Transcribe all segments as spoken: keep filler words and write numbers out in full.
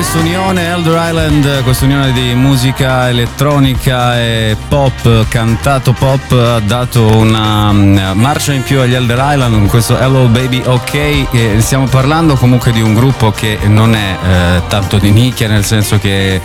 quest'unione Elder Island, quest'unione di musica elettronica e pop, cantato pop, ha dato una marcia in più agli Elder Island con questo Hello Baby OK. E stiamo parlando comunque di un gruppo che non è eh, tanto di nicchia, nel senso che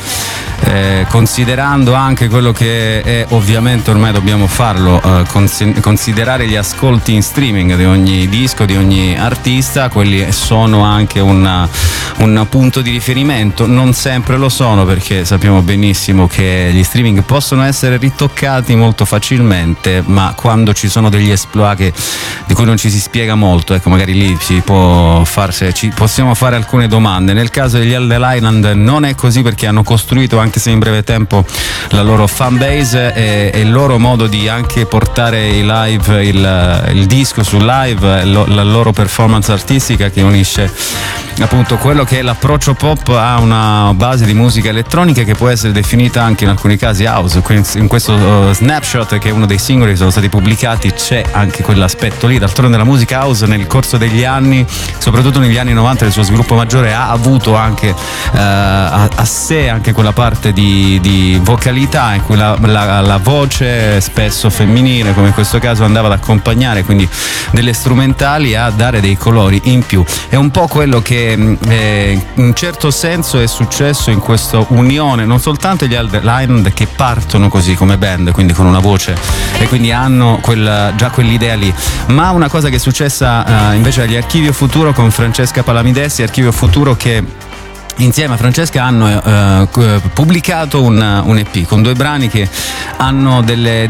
eh, considerando anche quello che è, ovviamente ormai dobbiamo farlo, eh, cons- considerare gli ascolti in streaming di ogni disco, di ogni artista, quelli sono anche una, un punto di riferimento. Non sempre lo sono, perché sappiamo benissimo che gli streaming possono essere ritoccati molto facilmente, ma quando ci sono degli exploit che, di cui non ci si spiega molto, ecco, magari lì ci può farsi, ci possiamo fare alcune domande. Nel caso degli Elder Island non è così, perché hanno costruito, anche se in breve tempo, la loro fanbase e, e il loro modo di anche portare i live, il, il disco sul live, lo, la loro performance artistica che unisce appunto quello che è l'approccio pop a una base di musica elettronica che può essere definita anche in alcuni casi house. In questo uh, Snapshot, che è uno dei singoli che sono stati pubblicati, c'è anche quell'aspetto lì. D'altronde la musica house nel corso degli anni, soprattutto negli anni novanta, del suo sviluppo maggiore, ha avuto anche uh, a, a sé anche quella parte di, di vocalità in cui la, la, la voce, spesso femminile come in questo caso, andava ad accompagnare quindi delle strumentali, a dare dei colori in più. È un po' quello che eh, in un certo senso è successo in questa unione, non soltanto gli Elder Island, che partono così come band, quindi con una voce, e quindi hanno quel, già quell'idea lì, ma una cosa che è successa uh, invece agli Archivio Futuro con Francesca Palamidessi. Archivio Futuro che insieme a Francesca hanno eh, pubblicato un, un E P con due brani che hanno delle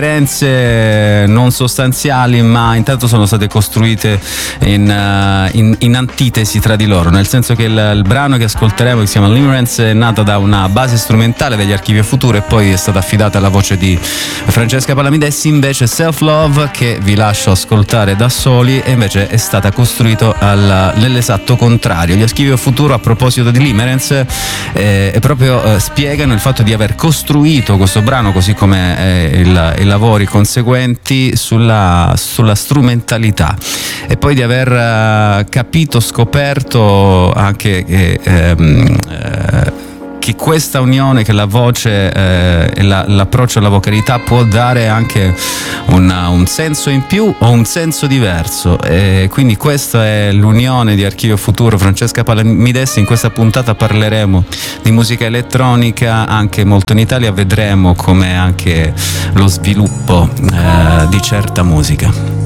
differenze non sostanziali, ma intanto sono state costruite in, uh, in, in antitesi tra di loro, nel senso che il, il brano che ascolteremo, che si chiama Limerence, è nata da una base strumentale degli Archivio Futuro e poi è stata affidata alla voce di Francesca Palamidessi. Invece Self Love, che vi lascio ascoltare da soli, e invece è stata costruito al, nell'esatto contrario. Gli Archivio Futuro, a proposito di Limerence, eh, proprio eh, spiegano il fatto di aver costruito questo brano, così come eh, il, i lavori conseguenti, sulla, sulla strumentalità, e poi di aver eh, capito, scoperto anche che ehm, eh, che questa unione, che la voce eh, e la, l'approccio alla vocalità può dare anche una, un senso in più o un senso diverso, e quindi questa è l'unione di Archivio Futuro, Francesca Palamidessi. In questa puntata parleremo di musica elettronica anche molto in Italia, vedremo come anche lo sviluppo eh, di certa musica.